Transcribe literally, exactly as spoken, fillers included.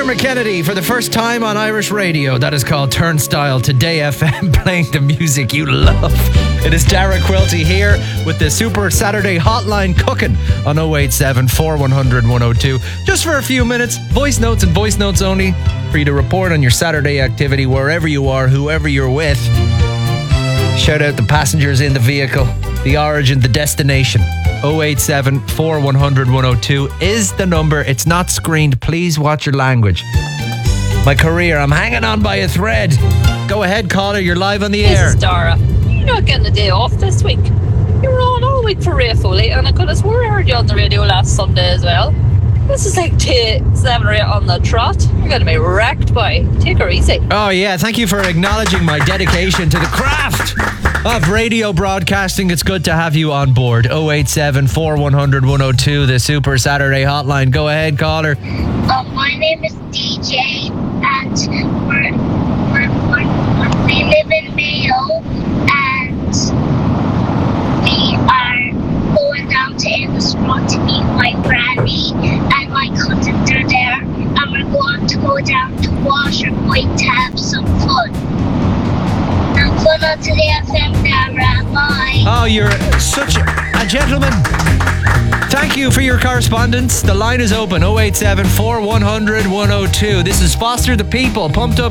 Dermot Kennedy for the first time on Irish radio. That is called Turnstile. Today F M, playing the music you love. It is Dara Quilty here with the Super Saturday Hotline cooking on oh eight seven, four one hundred, one oh two. Just for a few minutes, voice notes and voice notes only, for you to report on your Saturday activity wherever you are, whoever you're with. Shout out the passengers in the vehicle, the origin, the destination. oh eight seven, four one hundred, one oh two is the number. It's not screened. Please watch your language. My career, I'm hanging on by a thread. Go ahead, caller. You're live on the air. This is Dara. You're not getting a day off this week. You were on all week for Ray Foley, and I could have swore I heard you on the radio last Sunday as well. This is like day seven or eight on the trot. You're going to be wrecked, boy. Take her easy. Oh, yeah. Thank you for acknowledging my dedication to the craft of radio broadcasting. It's good to have you on board. oh eight seven, four one hundred, one oh two, the Super Saturday Hotline. Go ahead, caller. Um, my name is D J, and we're, we're, we're, we live in Mayo, and we are going down to Innisfront to meet my granny and my cousins are there, and we're going to go down to Washerpoint to have some fun. And fun on to the F M, Dara. Bye. Oh, you're such a gentleman. Thank you for your correspondence. The line is open, oh eight seven, four one hundred, one oh two. This is Foster the People, pumped up